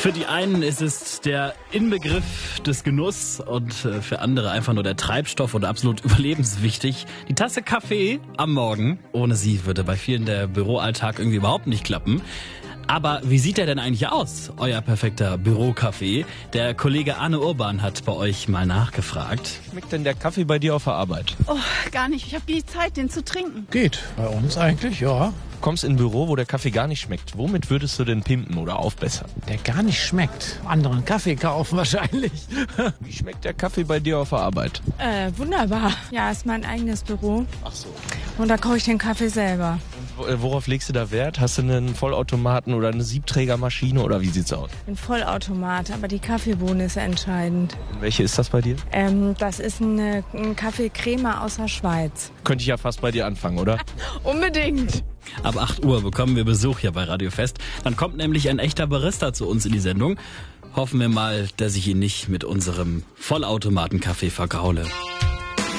Für die einen ist es der Inbegriff des Genusses und für andere einfach nur der Treibstoff und absolut überlebenswichtig. Die Tasse Kaffee am Morgen. Ohne sie würde bei vielen der Büroalltag irgendwie überhaupt nicht klappen. Aber wie sieht der denn eigentlich aus, euer perfekter Bürokaffee? Der Kollege Arne Urban hat bei euch mal nachgefragt. Schmeckt denn der Kaffee bei dir auf der Arbeit? Oh, gar nicht. Ich habe die Zeit, den zu trinken. Geht bei uns eigentlich, ja. Du kommst in ein Büro, wo der Kaffee gar nicht schmeckt. Womit würdest du den pimpen oder aufbessern? Der gar nicht schmeckt. Anderen Kaffee kaufen wahrscheinlich. Wie schmeckt der Kaffee bei dir auf der Arbeit? Wunderbar. Ja, ist mein eigenes Büro. Ach so. Und da koche ich den Kaffee selber. Worauf legst du da Wert? Hast du einen Vollautomaten oder eine Siebträgermaschine oder wie sieht's aus? Ein Vollautomat, aber die Kaffeebohne ist entscheidend. Und welche ist das bei dir? Das ist ein Kaffeecreme aus der Schweiz. Könnte ich ja fast bei dir anfangen, oder? Unbedingt. Ab 8 Uhr bekommen wir Besuch hier bei Radio Fest. Dann kommt nämlich ein echter Barista zu uns in die Sendung. Hoffen wir mal, dass ich ihn nicht mit unserem Vollautomaten-Kaffee vergraule.